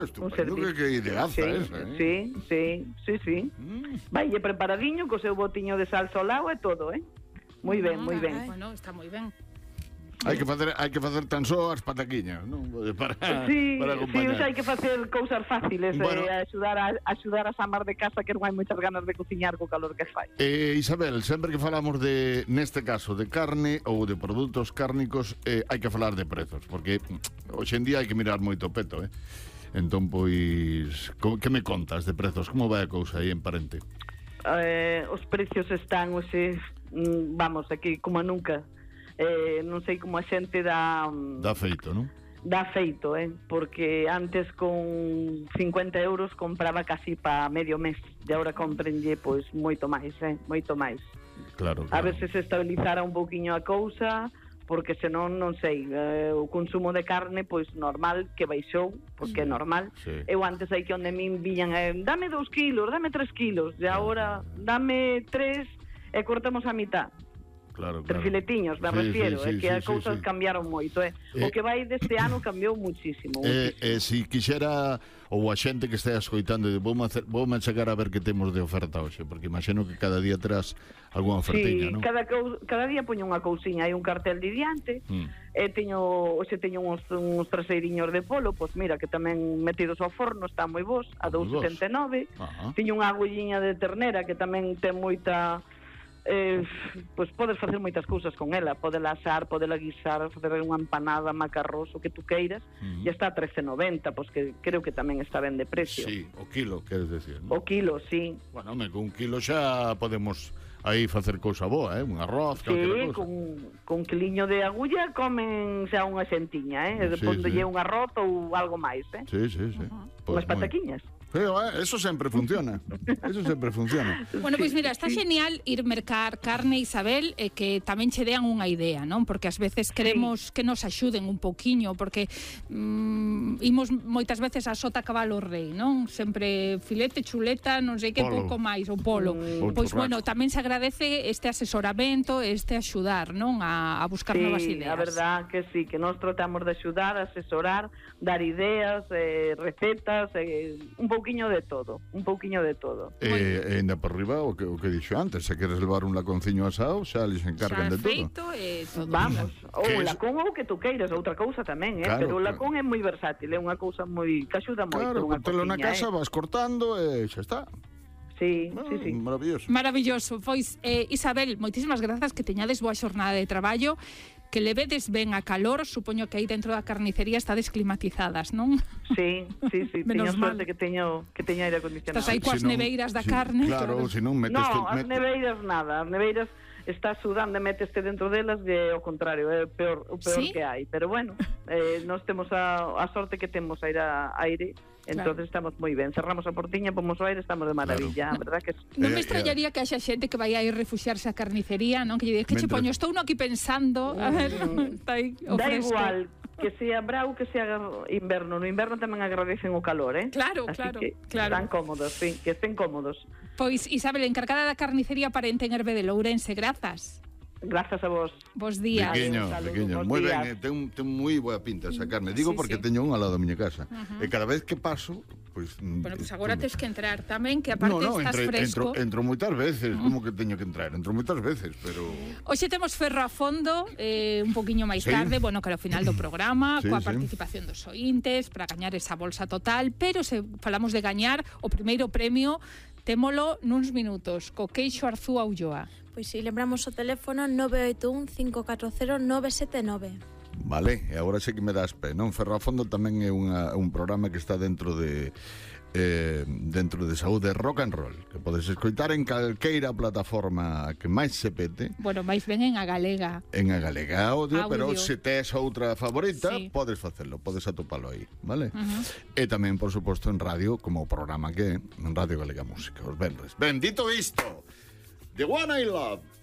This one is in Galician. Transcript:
Estupendo, que ideaza esa, Sí. Vai preparadiño, co seu botiño de salsa ao lado e todo, Moi ben. Bueno, está moi ben. Hai que facer tan só as pataquiñas, non? Para acompañar. Hai que facer cousas fáciles, bueno, axudar a samar de casa, que non hai moitas ganas de cociñar co calor que fai. Isabel, sempre que falamos neste caso, de carne ou de produtos cárnicos, hai que falar de prezos, porque hoxe en día hai que mirar moito o peto, Entón, pois, que me contas de prezos? Como vai a cousa aí en Parente? Os precios están, vamos, aquí como nunca. Non sei como a xente dá feito, non? Dá feito, porque antes con 50 euros compraba casi pa medio mes, e agora comprenlle pois moito máis, moito máis. Claro. A ver se estabilizara un pouquiño a cousa, porque senón, non sei, o consumo de carne, pois normal que baixou, porque é normal. Sí. Eu antes aí que onde min viñan, dame 2 kilos, dame 3 kilos, e agora dame 3 e cortamos a mitad. Claro. 3 filetiños, me refiero, que as cousas cambiaron moito, O que vai deste ano cambiou muchísimo. Si quixera, ou a xente que está escoitando, voume chegar a ver que temos de oferta hoxe, porque imagino que cada día tras algunha ofertiña, non? Cada día poño unha cousiña, hai un cartel de diante, hoxe teño uns traseiriños de polo, pois mira, que tamén metidos ao forno, están moi bons, a 2,79. Teño unha agulliña de ternera que tamén ten moita... pois podes facer moitas cousas con ela, podela asar, podela guisar, facer unha empanada, macarrós, o que tú queiras, e está a 13,90, pois que creo que tamén está ben de precio. Sí, o kilo, queres decir, non? O kilo, sí. Bueno, con un kilo xa podemos aí facer cousa boa, un arroz, calquera cousa. Con quiliño de agulla comen xa unha xentiña, Pondolle un arroz ou algo máis, Sí. Unhas pataquiñas. Eso sempre funciona. Bueno, pois mira, está genial ir mercar carne, Isabel, e que tamén che dean unha idea, non? Porque ás veces queremos que nos axuden un poquiño, porque imos moitas veces a sota cabalo rei, non? Sempre filete, chuleta, non sei que, pouco máis, o polo. Pois bueno, tamén se agradece este asesoramento, este axudar, non? A buscar novas ideas. A verdad que sí, que nós tratamos de axudar, asesorar, dar ideas, recetas, un pouquiño de todo. E ainda por riba o que dixo antes, se queres levar un laconciño asado, xa les encargan de todo. Feito e todo. Vamos, ou o lacón ou que tú queiras, outra cousa tamén, pero o lacón é moi versátil, é unha cousa moi que axuda moito. Claro, contelo na casa, vas cortando e xa está. Sí. Maravilloso. Pois, Isabel, moitísimas grazas, que teñades boa xornada de traballo, que levedes ben a calor, supoño que aí dentro da carnicería estades climatizadas, non? Sí. Teño suerte que teño aire acondicionado. Estás aí coas neveiras da carne. Claro, se non metes... No, as neveiras nada, as neveiras estás sudando e meteste dentro delas, e ao contrario, é o peor que hai. Pero bueno, nós temos a sorte que temos aire. Entonces estamos moi ben, cerramos a portiña, pomos o aire, estamos de maravilla, verdad que non me extrañaría que haxa xente que vai a ir refuxiarse a carnicería, non? Que lle diga, que che poño, estou no aquí pensando, a ver, está aí o da fresco. Igual que sea brau, que sea inverno. No inverno tamén agradecen o calor, Claro. Están cómodos, sí, que estén cómodos. Pois, Isabel, encargada da carnicería Parente en Herve de Lourense, grazas. Grazas a vos. Bos días. Pequeño. Moi ben, ten moi boa pinta esa carne. Digo porque teño un ao lado da miña casa. E cada vez que paso, pois... Bueno, pois agora tens que entrar tamén, que aparte estás fresco. Entro moitas veces, como que teño que entrar? Entro moitas veces, pero... Hoxe temos Ferro a Fondo, un poquinho máis tarde, bueno, que ao final do programa, coa participación dos ointes, para gañar esa bolsa total, pero se falamos de gañar, o primeiro premio témolo nuns minutos, co queixo Arzúa Ulloa. Pois si, lembramos o teléfono 981-540-979. Vale, e agora sei que me das pé, non? Ferro a Fondo tamén é un programa que está dentro de saúde rock and roll, que podes escoitar en calqueira plataforma que máis se pete. Bueno, máis ben en a galega. En a galega audio. Pero se tes outra favorita, podes facelo, podes atopalo aí, vale? E tamén, por suposto, en radio, como o programa que é, en Radio Galega Música, os venres. Bendito isto! The One I Love.